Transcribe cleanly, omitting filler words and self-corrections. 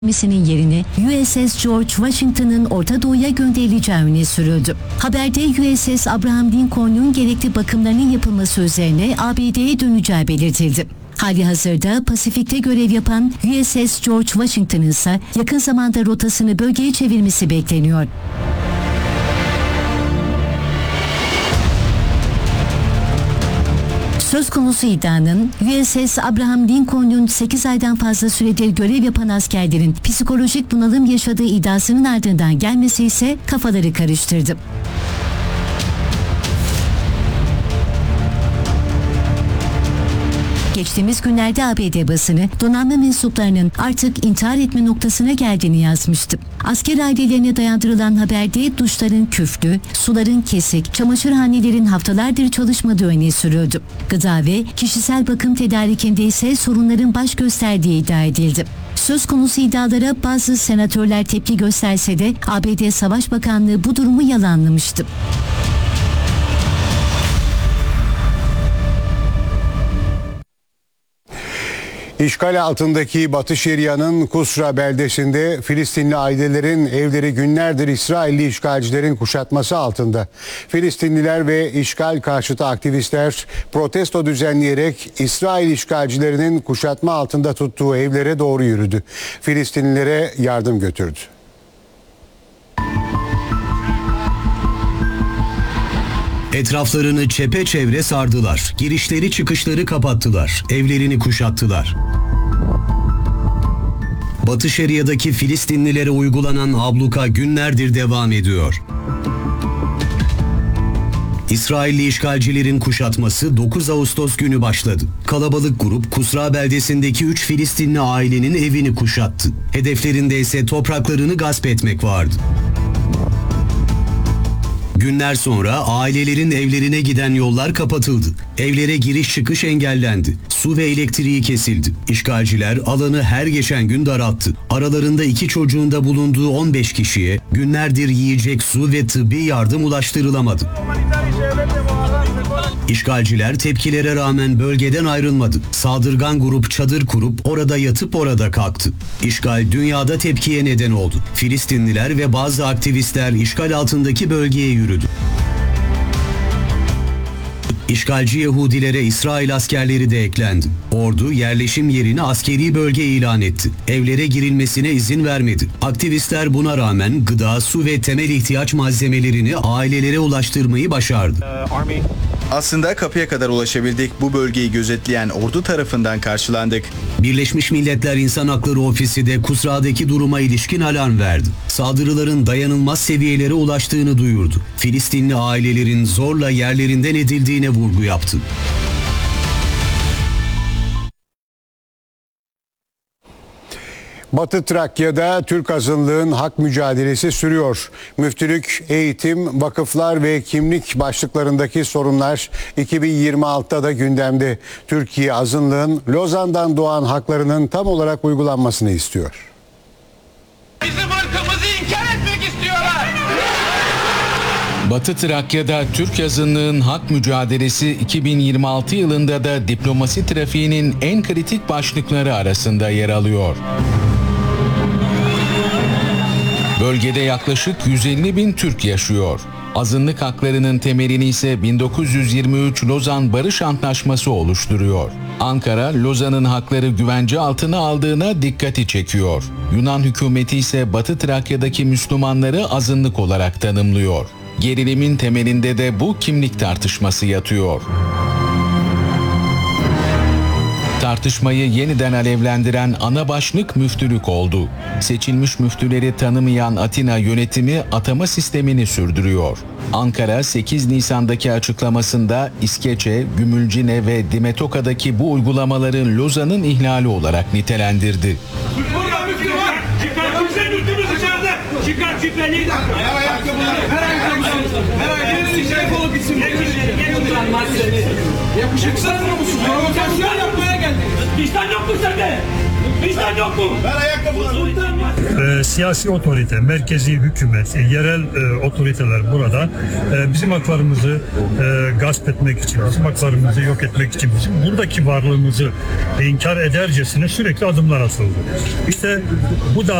gemisinin yerini USS George Washington'ın Orta Doğu'ya gönderileceği öne sürüldü. Haberde USS Abraham Lincoln'un gerekli bakımlarının yapılması üzerine ABD'ye döneceği belirtildi. Halihazırda Pasifik'te görev yapan USS George Washington'ın ise yakın zamanda rotasını bölgeye çevirmesi bekleniyor. Söz konusu iddianın USS Abraham Lincoln'un 8 aydan fazla süredir görev yapan askerlerin psikolojik bunalım yaşadığı iddiasının ardından gelmesi ise kafaları karıştırdı. Geçtiğimiz günlerde ABD basını donanma mensuplarının artık intihar etme noktasına geldiğini yazmıştı. Asker ailelerine dayandırılan haberde duşların küflü, suların kesik, çamaşırhanelerin haftalardır çalışmadığı öne sürüldü. Gıda ve kişisel bakım tedarikinde ise sorunların baş gösterdiği iddia edildi. Söz konusu iddialara bazı senatörler tepki gösterse de ABD Savaş Bakanlığı bu durumu yalanlamıştı. İşgal altındaki Batı Şeria'nın Kusra beldesinde Filistinli ailelerin evleri günlerdir İsrailli işgalcilerin kuşatması altında. Filistinliler ve işgal karşıtı aktivistler protesto düzenleyerek İsrail işgalcilerinin kuşatma altında tuttuğu evlere doğru yürüdü. Filistinlilere yardım götürdü. Etraflarını çepeçevre sardılar. Girişleri çıkışları kapattılar. Evlerini kuşattılar. Batı Şeria'daki Filistinlilere uygulanan abluka günlerdir devam ediyor. İsrailli işgalcilerin kuşatması 9 Ağustos günü başladı. Kalabalık grup Kusra beldesindeki 3 Filistinli ailenin evini kuşattı. Hedeflerinde ise topraklarını gasp etmek vardı. Günler sonra ailelerin evlerine giden yollar kapatıldı. Evlere giriş çıkış engellendi. Su ve elektriği kesildi. İşgalciler alanı her geçen gün daralttı. Aralarında 2 çocuğun da bulunduğu 15 kişiye günlerdir yiyecek su ve tıbbi yardım ulaştırılamadı. İşgalciler tepkilere rağmen bölgeden ayrılmadı. Saldırgan grup çadır kurup orada yatıp orada kalktı. İşgal dünyada tepkiye neden oldu. Filistinliler ve bazı aktivistler işgal altındaki bölgeye yürüdü. İşgalci Yahudilere İsrail askerleri de eklendi. Ordu yerleşim yerini askeri bölge ilan etti. Evlere girilmesine izin vermedi. Aktivistler buna rağmen gıda, su ve temel ihtiyaç malzemelerini ailelere ulaştırmayı başardı. Aslında kapıya kadar ulaşabildik. Bu bölgeyi gözetleyen ordu tarafından karşılandık. Birleşmiş Milletler İnsan Hakları Ofisi de Kusra'daki duruma ilişkin alarm verdi. Saldırıların dayanılmaz seviyelere ulaştığını duyurdu. Filistinli ailelerin zorla yerlerinden edildiğine vurgu yaptı. Batı Trakya'da Türk azınlığın hak mücadelesi sürüyor. Müftülük, eğitim, vakıflar ve kimlik başlıklarındaki sorunlar 2026'da da gündemde. Türkiye azınlığın Lozan'dan doğan haklarının tam olarak uygulanmasını istiyor. Bizim ırkımızı inkar etmek istiyorlar. Batı Trakya'da Türk azınlığın hak mücadelesi 2026 yılında da diplomasi trafiğinin en kritik başlıkları arasında yer alıyor. Bölgede yaklaşık 150 bin Türk yaşıyor. Azınlık haklarının temelini ise 1923 Lozan Barış Antlaşması oluşturuyor. Ankara, Lozan'ın hakları güvence altına aldığına dikkati çekiyor. Yunan hükümeti ise Batı Trakya'daki Müslümanları azınlık olarak tanımlıyor. Gerilimin temelinde de bu kimlik tartışması yatıyor. Tartışmayı yeniden alevlendiren ana başlık müftülük oldu. Seçilmiş müftüleri tanımayan Atina yönetimi atama sistemini sürdürüyor. Ankara 8 Nisan'daki açıklamasında İskeçe, Gümülcine ve Dimetoka'daki bu uygulamaların Lozan'ın ihlali olarak nitelendirdi. Burada müftü var. Çıkar kimse müftümüz içeride. Çıkar şüpheliyi de. Ver ayakkabıları. Ver ayakkabıları. Ver ayakkabıları. Defolup gitsin. Yakışıksız musun? Provokasyon yapmaya geldik. Vicdan yok mu sende? Vicdan yok mu? Ver ayakkabıları. siyasi otorite, merkezi hükümet, yerel otoriteler burada bizim haklarımızı gasp etmek için, bizim haklarımızı yok etmek için, bizim buradaki varlığımızı inkar edercesine sürekli adımlar atıldı. İşte bu da